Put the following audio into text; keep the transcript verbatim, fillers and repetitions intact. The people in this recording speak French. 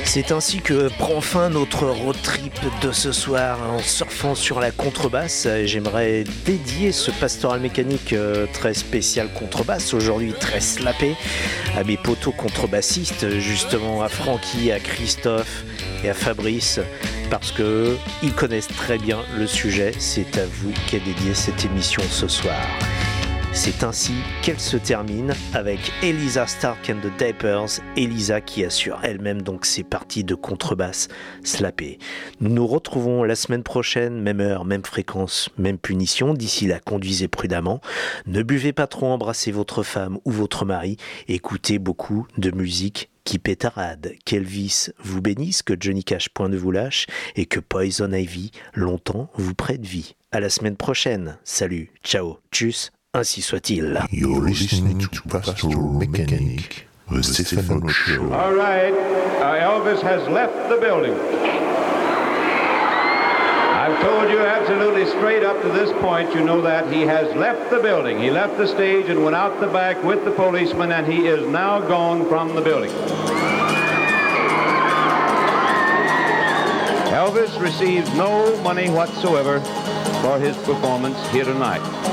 C'est ainsi que prend fin notre road trip de ce soir en surfant sur la contrebasse. J'aimerais dédier ce pastoral mécanique très spécial contrebasse, aujourd'hui très slappé, à mes potos contrebassistes, justement à Francky, à Christophe et à Fabrice, parce que ils connaissent très bien le sujet. C'est à vous qu'est dédiée cette émission ce soir. C'est ainsi qu'elle se termine avec Elisa Stark and the Diapers, Elisa qui assure elle-même donc ses parties de contrebasse slappées. Nous nous retrouvons la semaine prochaine, même heure, même fréquence, même punition. D'ici là, conduisez prudemment, ne buvez pas trop, embrassez votre femme ou votre mari, écoutez beaucoup de musique qui pétarade. Qu'Elvis vous bénisse, que Johnny Cash point ne vous lâche et que Poison Ivy longtemps vous prête vie. À la semaine prochaine. Salut, ciao, tchuss. Ainsi soit-il. You're listening to Pastoral Mechanic, the Stefano Show. All right, uh, Elvis has left the building. I've told you absolutely straight up to this point, you know that he has left the building. He left the stage and went out the back with the policeman, and he is now gone from the building. Elvis receives no money whatsoever for his performance here tonight.